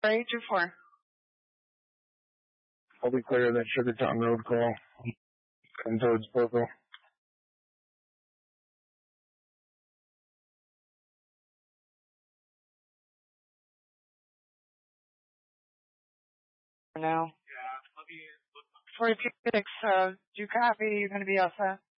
824. I'll be clear of that Sugartown Road call. And towards Poco. For now. 46, do you copy? You're going to be outside?